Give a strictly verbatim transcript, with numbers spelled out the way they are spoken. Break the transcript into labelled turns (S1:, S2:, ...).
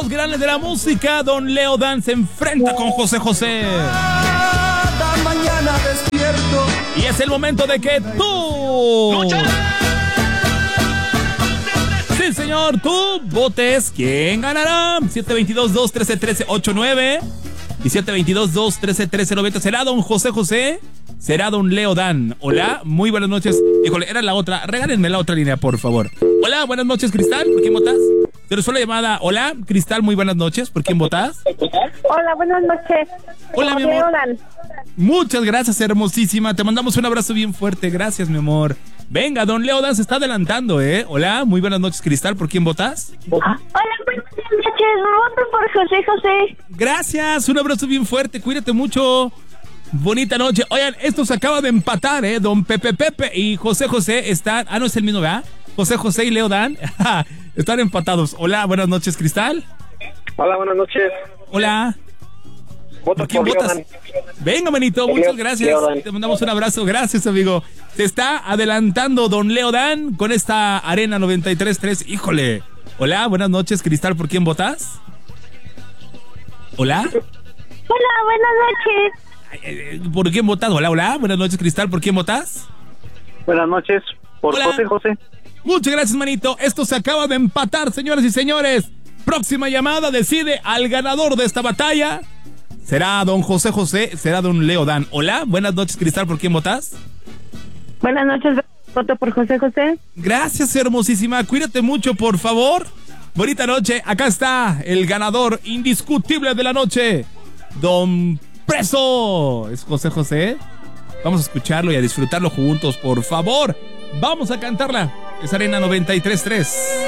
S1: Dos grandes de la música, don Leo Dan se enfrenta con José José.
S2: Cada mañana despierto.
S1: Y es el momento de que tú... ¡Lucha! Sí, señor, tú votes quién ganará. siete dos dos, dos uno tres uno tres ocho nueve y siete dos dos, dos uno tres uno tres nueve cero. ¿Será don José José? ¿Será don Leo Dan? Hola, muy buenas noches. Híjole, era la otra. Regálenme la otra línea, por favor. Hola, buenas noches, Cristal. ¿Por quién votas? Pero solo llamada. Hola, Cristal, muy buenas noches. ¿Por quién votas?
S3: Hola, buenas noches.
S1: Hola, mi amor. Muchas gracias, hermosísima. Te mandamos un abrazo bien fuerte. Gracias, mi amor. Venga, don Leo Dan se está adelantando, ¿eh? Hola, muy buenas noches, Cristal. ¿Por quién votas?
S3: Hola, buenas noches. Voto por José José.
S1: Gracias, un abrazo bien fuerte. Cuídate mucho. Bonita noche. Oigan, esto se acaba de empatar, ¿eh? Don Pepe Pepe y José José están... Ah, no es el mismo, ¿verdad? José José y Leo Dan están empatados. Hola, buenas noches, Cristal.
S4: Hola, buenas noches.
S1: Hola.
S4: Voto
S1: ¿Por quién
S4: por
S1: votas?
S4: Leo
S1: Venga, manito,
S4: Leo,
S1: muchas gracias.
S4: Leo Dan.
S1: Te mandamos un abrazo. Gracias, amigo. Se está adelantando don Leo Dan con esta Arena noventa y tres punto tres. Híjole. Hola, buenas noches, Cristal. ¿Por quién votas? Hola.
S3: Hola, buenas noches.
S1: ¿Por quién votas? Hola, hola. Buenas noches, Cristal. ¿Por quién votas?
S4: Buenas noches. Por
S1: Hola.
S4: José José.
S1: Muchas gracias, manito. Esto se acaba de empatar, señoras y señores. Próxima llamada decide al ganador de esta batalla. ¿Será don José José? ¿Será don Leo Dan? Hola, buenas noches, Cristal. ¿Por quién votas?
S3: Buenas noches. Voto por José José.
S1: Gracias, hermosísima. Cuídate mucho, por favor. Bonita noche. Acá está el ganador indiscutible de la noche. Don Preso. ¿Es José José? Vamos a escucharlo y a disfrutarlo juntos, por favor. Vamos a cantarla. Es Arena noventa y tres punto tres.